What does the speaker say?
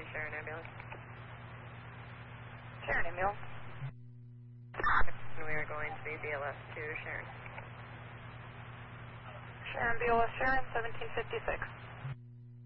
Sharon ambulance. Sharon ambulance. We are going to be BLS to Sharon. Sharon, BLS Sharon, 1756.